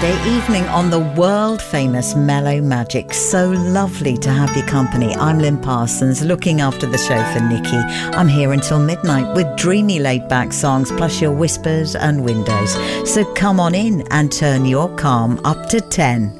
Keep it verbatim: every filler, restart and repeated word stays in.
Friday evening on the world famous Mellow Magic. So lovely to have your company. I'm Lynn Parsons, looking after the show for Nikki. I'm here until midnight with dreamy laid back songs plus your whispers and windows. So come on in and turn your calm up to ten.